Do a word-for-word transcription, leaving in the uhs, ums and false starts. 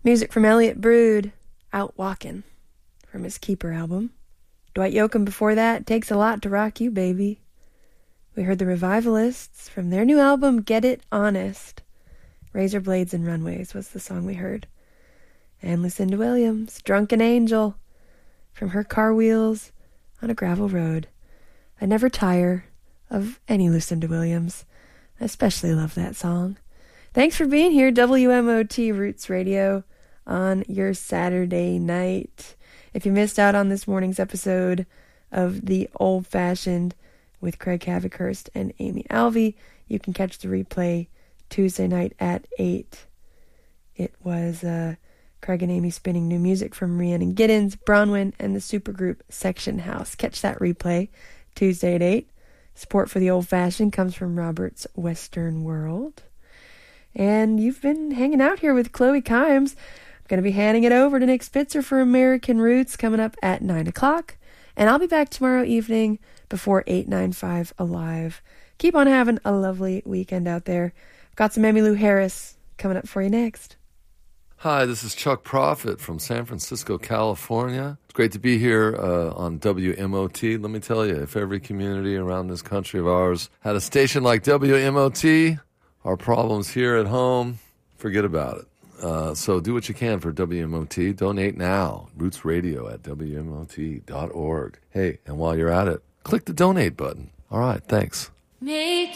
Music from Elliot Brood, Out Walkin', from his Keeper album. Dwight Yoakam before that, Takes a Lot to Rock You, Baby. We heard the Revivalists from their new album, Get It Honest. Razor Blades and Runways was the song we heard. And Lucinda Williams, Drunken Angel, from her Car Wheels on a Gravel Road. I never tire of any Lucinda Williams. I especially love that song. Thanks for being here, W M O T Roots Radio, on your Saturday night. If you missed out on this morning's episode of The Old Fashioned with Craig Havikhurst and Amy Alvey, you can catch the replay Tuesday night at eight. It was uh, Craig and Amy spinning new music from Rhiannon Giddens, Bronwyn, and the supergroup Section House. Catch that replay Tuesday at eight. Support for The Old Fashioned comes from Robert's Western World. And you've been hanging out here with Chloe Kimes. I'm going to be handing it over to Nick Spitzer for American Roots coming up at nine o'clock. And I'll be back tomorrow evening before eight ninety-five Alive. Keep on having a lovely weekend out there. I've got some Emmylou Harris coming up for you next. Hi, this is Chuck Prophet from San Francisco, California. It's great to be here uh, on W M O T. Let me tell you, if every community around this country of ours had a station like W M O T, our problems here at home, forget about it. Uh, so do what you can for W M O T. Donate now. Roots Radio at W M O T dot org. Hey, and while you're at it, click the donate button. All right, thanks. Make